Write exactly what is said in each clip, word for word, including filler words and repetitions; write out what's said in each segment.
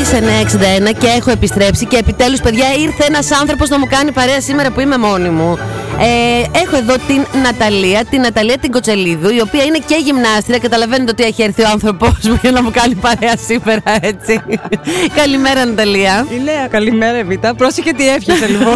εννιά εξήντα ένα και έχω επιστρέψει και επιτέλους, παιδιά, ήρθε ένας άνθρωπος να μου κάνει παρέα σήμερα που είμαι μόνη μου. Ε, έχω εδώ την Ναταλία, την Ναταλία την Κοτσελίδου, η οποία είναι και γυμνάστρια. Καταλαβαίνετε ότι έχει έρθει ο άνθρωπος μου για να μου κάνει παρέα σήμερα, έτσι. Καλημέρα, Ναταλία. Η Λέα, καλημέρα, Εβίτα. Πρόσεχε τι έφτιαξε, λοιπόν.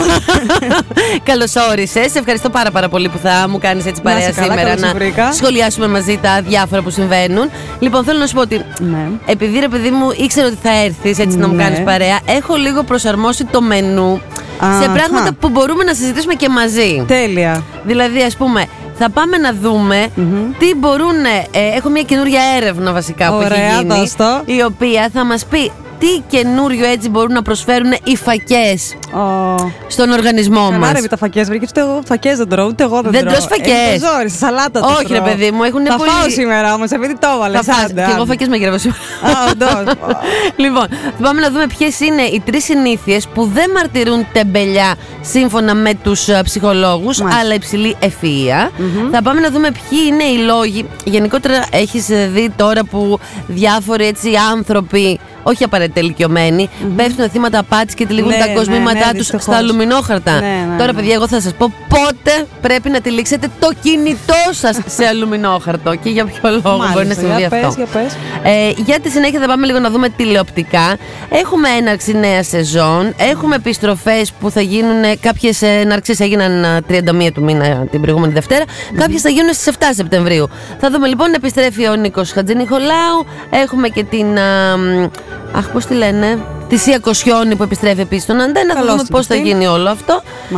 Καλώς όρισες. Σε ευχαριστώ πάρα, πάρα πολύ που θα μου κάνεις έτσι παρέα καλά, σήμερα να βρήκα. σχολιάσουμε μαζί τα διάφορα που συμβαίνουν. Λοιπόν, θέλω να σου πω ότι ναι. επειδή ρε παιδί μου ήξερα ότι θα έρθεις έτσι να μου ναι. κάνεις παρέα, έχω λίγο προσαρμόσει το μενού Α, σε πράγματα χα. που μπορούμε να συζητήσουμε και μαζί. Τέλεια. Δηλαδή, ας πούμε, θα πάμε να δούμε mm-hmm. τι μπορούν. Ε, έχω μια καινούρια έρευνα βασικά που Ωραία, έχει γίνει, δώστο. η οποία θα μας πει τι καινούριο έτσι μπορούν να προσφέρουν οι φακές oh. στον οργανισμό μας. Καλά, ρε, τα φακές βρήκε. Ούτε εγώ φακές δεν τρώω, ούτε εγώ δεν, δεν τρώω. τρως φακές. Ε, ζόρι, σε σαλάτα το όχι, τρώω. ρε παιδί μου, έχουν θα πολύ. Θα φάω σήμερα όμως, επειδή το έβαλες. Θα φας. Και εγώ φακές μαγειρεύω σήμερα. Α, όντως. Λοιπόν, θα πάμε να δούμε ποιες είναι οι τρεις συνήθειες που δεν μαρτυρούν τεμπελιά σύμφωνα με τους uh, ψυχολόγους, Μάλιστα. αλλά υψηλή ευφυΐα. Mm-hmm. Θα πάμε να δούμε ποιοι είναι οι λόγοι. Γενικότερα έχεις δει τώρα που διάφοροι έτσι άνθρωποι, όχι απαραίτητα ηλικιωμένοι, mm-hmm. πέφτουν θύματα απάτης και τυλίγουν ναι, τα κοσμήματά ναι, ναι, τους στα αλουμινόχαρτα. Ναι, ναι, τώρα, ναι. παιδιά, εγώ θα σας πω πότε πρέπει να τυλίξετε το κινητό σας σε αλουμινόχαρτο και για ποιο λόγο. Μάλιστα, μπορεί να συμβεί για αυτό. Πες, για, πες. Ε, για τη συνέχεια θα πάμε λίγο να δούμε τηλεοπτικά. Έχουμε έναρξη νέα σεζόν. Έχουμε επιστροφές που θα γίνουν. Κάποιες έναρξεις έγιναν τριάντα μία του μήνα την προηγούμενη Δευτέρα. Mm-hmm. Κάποιες θα γίνουν στις επτά Σεπτεμβρίου. Θα δούμε λοιπόν να επιστρέφει ο Νίκος Χατζηνικολάου. Έχουμε και την. Α, αχ, πώς τη λένε. Τη Σία Κοσιόνη που επιστρέφει επίσης στον Αντένα. Θα δούμε πώς θα γίνει όλο αυτό.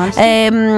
Ε,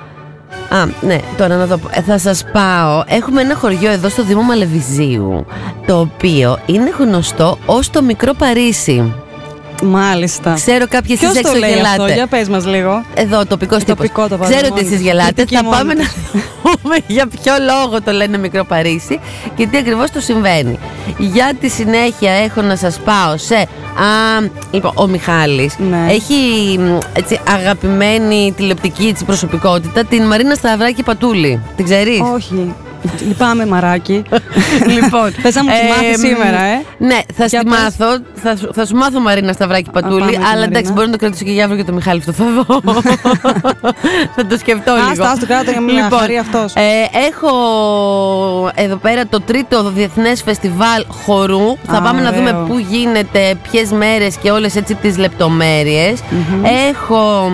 Α, ναι, τώρα να δω. Ε, θα σας πάω. Έχουμε ένα χωριό εδώ στο Δήμο Μαλεβιζίου, το οποίο είναι γνωστό ως το Μικρό Παρίσι. Μάλιστα. Ξέρω κάποιες εσείς έξω λέει γελάτε. Αυτό, για πες μας λίγο. Εδώ, τοπικός τύπος. Τοπικό το Ξέρω ότι εσείς γελάτε. Θα μόνο. πάμε να δούμε για ποιο λόγο το λένε Μικρό Παρίσι και τι ακριβώς του συμβαίνει. Για τη συνέχεια έχω να σας πάω σε. Α, λοιπόν, ο Μιχάλης ναι. έχει έτσι, αγαπημένη τηλεοπτική έτσι, προσωπικότητα, την Μαρίνα Σταυράκη Πατούλη. Την ξέρεις? Όχι. Λυπάμαι, μαράκι. Λοιπόν, θες να μου τη μάθεις σήμερα, ε? Ναι, θα για στη πες. μάθω. Θα, θα σου μάθω Μαρίνα Σταυράκη Πατούλη. Α, αλλά εντάξει, μπορώ να το κρατήσω και για αύριο και το Μιχάλη. Αυτό θα δω. Θα το σκεφτώ λίγο. Άστα, άστα, κράτο για μια λοιπόν, χαρή αυτός. Ε, έχω εδώ πέρα το τρίτο Διεθνές Φεστιβάλ Χορού. Α, θα πάμε ωραίο. Να δούμε πού γίνεται, ποιες μέρες και όλες έτσι τις λεπτομέρειες. Mm-hmm. Έχω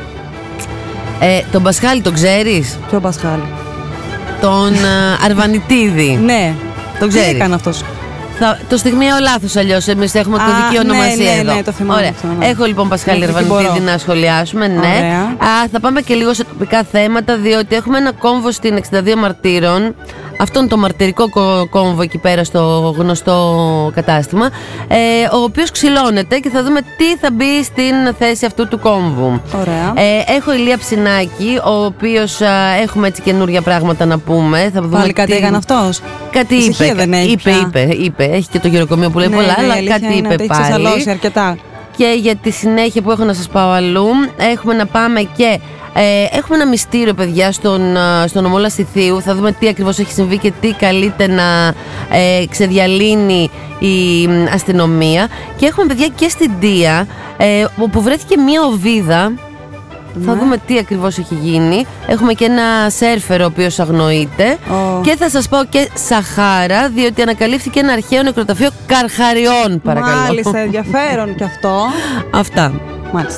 ε, τον Πασχάλη, τον ξέρεις? Ποιο Πασχάλη? Τον uh, Αρβανιτίδη. Ναι. Το ξέρεις? Τι έκανε αυτός? Θα, το στιγμιαίο λάθος αλλιώς. Εμείς έχουμε κωδική ονομασία ναι, ναι, εδώ. Ναι, το θυμάμαι. Ωραία. θυμάμαι. Έχω λοιπόν Πασχάλη ναι, Αρβανιτίδη να σχολιάσουμε. Ναι. Α, θα πάμε και λίγο σε τοπικά θέματα, διότι έχουμε ένα κόμβο στην εξήντα δύο Μαρτύρων. Αυτό είναι το μαρτυρικό κόμβο εκεί πέρα στο γνωστό κατάστημα, ε, ο οποίος ξυλώνεται και θα δούμε τι θα μπει στην θέση αυτού του κόμβου. Ωραία. Ε, έχω Ηλία Ψινάκη, ο οποίος α, έχουμε έτσι καινούργια πράγματα να πούμε. Θα δούμε πάλι κάτι τι... έκανε αυτός? Κάτι είπε, δεν έχει είπε, είπε, είπε. Έχει και το γεροκομείο που λέει ναι, πολλά, ναι, αλλά κάτι είναι είπε πάλι. Έχει ξεσαλώσει αρκετά. Και για τη συνέχεια που έχω να σας πάω αλλού, έχουμε να πάμε και ε, έχουμε ένα μυστήριο, παιδιά, στον, στον ομό Λασιθίου. Θα δούμε τι ακριβώς έχει συμβεί και τι καλείται να ε, ξεδιαλύνει η αστυνομία. Και έχουμε, παιδιά, και στην Τία, ε, όπου βρέθηκε μία οβίδα. Ναι. Θα δούμε τι ακριβώς έχει γίνει. Έχουμε και ένα σέρφερ ο οποίος αγνοείται. Oh. Και θα σας πω και Σαχάρα, διότι ανακαλύφθηκε ένα αρχαίο νεκροταφείο καρχαριών, παρακαλώ. Μάλιστα, ενδιαφέρον κι αυτό. Αυτά. Μάλιστα.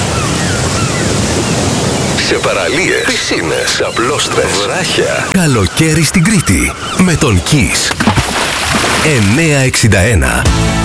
Σε παραλίες, πισίνες, απλόστρες, βράχια. Καλοκαίρι στην Κρήτη με τον Kiss. εννιακόσια εξήντα ένα.